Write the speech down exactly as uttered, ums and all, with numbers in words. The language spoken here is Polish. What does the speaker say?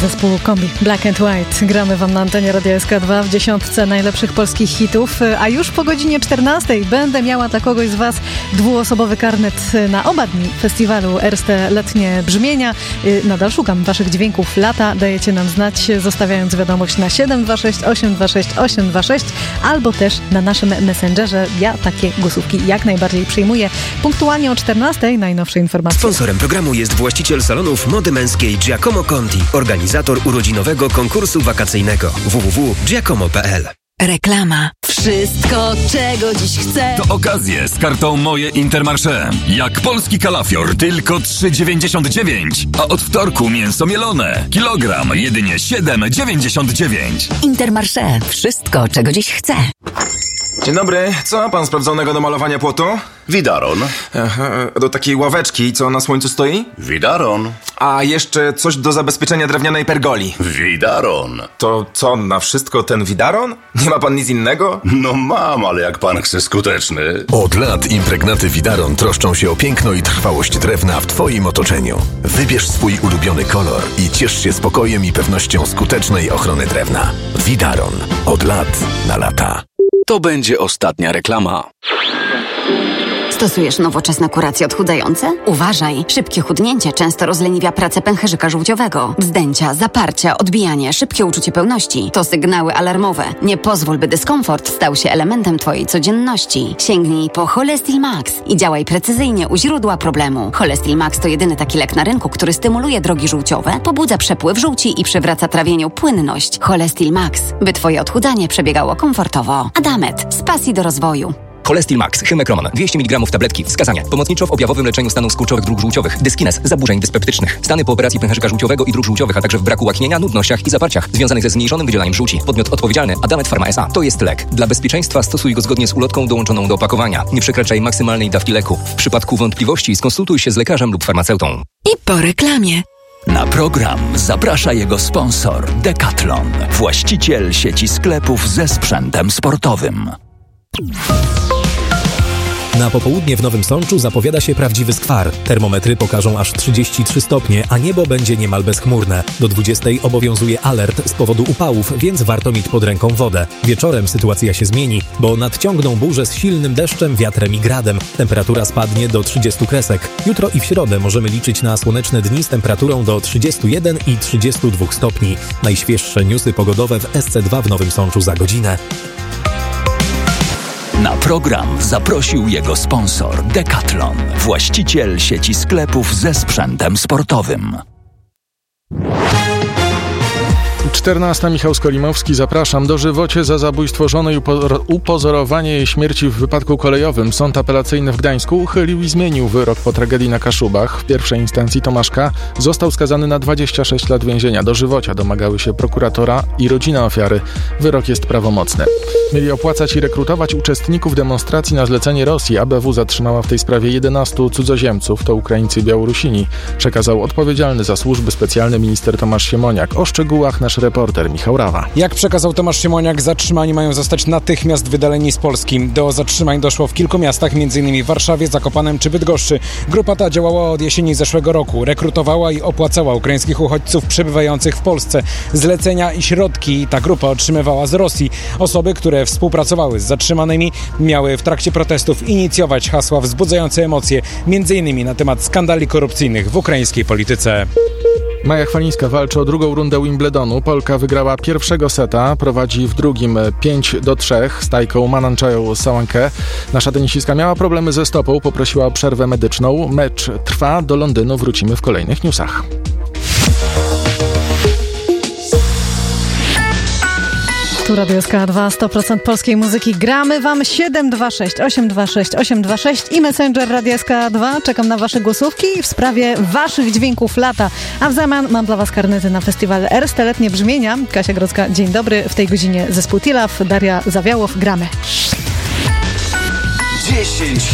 Zespół Kombi Black and White. Gramy wam na antenie Radia S K dwa w dziesiątce najlepszych polskich hitów, a już po godzinie czternastej będę miała dla kogoś z was dwuosobowy karnet na oba dni festiwalu Erste Letnie Brzmienia. Nadal szukam waszych dźwięków lata. Dajecie nam znać, zostawiając wiadomość na siedem dwa sześć osiem dwa sześć osiem dwa sześć albo też na naszym Messengerze. Ja takie głosówki jak najbardziej przyjmuję. Punktualnie o czternastej najnowsze informacje. Sponsorem programu jest właściciel salonów mody męskiej Giacomo Conti, organizator urodzinowego konkursu wakacyjnego w w w kropka giacomo kropka p l. Reklama. Wszystko, czego dziś chcę. To okazje z kartą Moje Intermarché. Jak polski kalafior, tylko trzy dziewięćdziesiąt dziewięć. A od wtorku mięso mielone. Kilogram jedynie siedem dziewięćdziesiąt dziewięć. Intermarché. Wszystko, czego dziś chcę. Dzień dobry. Co pan sprawdzonego do malowania płotu? Widaron. Aha, do takiej ławeczki, co na słońcu stoi? Widaron. A jeszcze coś do zabezpieczenia drewnianej pergoli. Widaron. To co, na wszystko ten widaron? Nie ma pan nic innego? No mam, ale jak pan chce skuteczny. Od lat impregnaty Widaron troszczą się o piękno i trwałość drewna w twoim otoczeniu. Wybierz swój ulubiony kolor i ciesz się spokojem i pewnością skutecznej ochrony drewna. Widaron. Od lat na lata. To będzie ostatnia reklama. Stosujesz nowoczesne kuracje odchudzające? Uważaj! Szybkie chudnięcie często rozleniwia pracę pęcherzyka żółciowego. Wzdęcia, zaparcia, odbijanie, szybkie uczucie pełności to sygnały alarmowe. Nie pozwól, by dyskomfort stał się elementem twojej codzienności. Sięgnij po Cholestil Max i działaj precyzyjnie u źródła problemu. Cholestil Max to jedyny taki lek na rynku, który stymuluje drogi żółciowe, pobudza przepływ żółci i przywraca trawieniu płynność. Cholestil Max, by twoje odchudzanie przebiegało komfortowo. Adamet, z pasji do rozwoju. Cholestil Max, Hymekroman, dwieście miligramów tabletki. Wskazania. Pomocniczo w objawowym leczeniu stanów skurczowych dróg żółciowych, dyskines, zaburzeń dyspeptycznych, stany po operacji pęcherzyka żółciowego i dróg żółciowych, a także w braku łaknienia, nudnościach i zaparciach związanych ze zmniejszonym wydzielaniem żółci. Podmiot odpowiedzialny Adamet Pharma S A. To jest lek. Dla bezpieczeństwa stosuj go zgodnie z ulotką dołączoną do opakowania. Nie przekraczaj maksymalnej dawki leku. W przypadku wątpliwości skonsultuj się z lekarzem lub farmaceutą. I po reklamie. Na program zaprasza jego sponsor Decathlon, właściciel sieci sklepów ze sprzętem sportowym. Na popołudnie w Nowym Sączu zapowiada się prawdziwy skwar. Termometry pokażą aż trzydzieści trzy stopnie, a niebo będzie niemal bezchmurne. Do dwudziestej obowiązuje alert z powodu upałów, więc warto mieć pod ręką wodę. Wieczorem sytuacja się zmieni, bo nadciągną burze z silnym deszczem, wiatrem i gradem. Temperatura spadnie do trzydziestu kresek. Jutro i w środę możemy liczyć na słoneczne dni z temperaturą do trzydziestu jeden i trzydziestu dwóch stopni. Najświeższe newsy pogodowe w S C dwa w Nowym Sączu za godzinę. Na program zaprosił jego sponsor Decathlon, właściciel sieci sklepów ze sprzętem sportowym. czternasta. Michał Skolimowski. Zapraszam. Dożywocie za zabójstwo żony i upo- upozorowanie jej śmierci w wypadku kolejowym. Sąd apelacyjny w Gdańsku uchylił i zmienił wyrok po tragedii na Kaszubach. W pierwszej instancji Tomasz K. został skazany na dwadzieścia sześć lat więzienia. Dożywocia domagały się prokuratora i rodzina ofiary. Wyrok jest prawomocny. Mieli opłacać i rekrutować uczestników demonstracji na zlecenie Rosji. A B W zatrzymała w tej sprawie jedenastu cudzoziemców. To Ukraińcy i Białorusini. Przekazał odpowiedzialny za służby specjalne minister Tomasz Siemoniak. O szczegółach nasz reporter Michał Rawa. Jak przekazał Tomasz Siemoniak, zatrzymani mają zostać natychmiast wydaleni z Polski. Do zatrzymań doszło w kilku miastach, m.in. w Warszawie, Zakopanem czy Bydgoszczy. Grupa ta działała od jesieni zeszłego roku. Rekrutowała i opłacała ukraińskich uchodźców przebywających w Polsce. Zlecenia i środki ta grupa otrzymywała z Rosji. Osoby, które współpracowały z zatrzymanymi, miały w trakcie protestów inicjować hasła wzbudzające emocje, m.in. na temat skandali korupcyjnych w ukraińskiej polityce. Maja Chwalińska walczy o drugą rundę Wimbledonu. Polka wygrała pierwszego seta, prowadzi w drugim pięć do trzech z Tajką Mananczają Sałankę. Nasza tenisistka miała problemy ze stopą, poprosiła o przerwę medyczną. Mecz trwa, do Londynu wrócimy w kolejnych newsach. Tu Radio S K dwa, sto procent polskiej muzyki. Gramy wam siedem dwa sześć osiem dwa sześć osiem dwa sześć i Messenger Radio S K dwa. Czekam na wasze głosówki w sprawie waszych dźwięków lata. A w zamian mam dla was karnety na festiwal Erste Letnie Brzmienia. Kasia Grodzka, dzień dobry. W tej godzinie zespół Tilaf, Daria Zawiałow. Gramy. dziesięć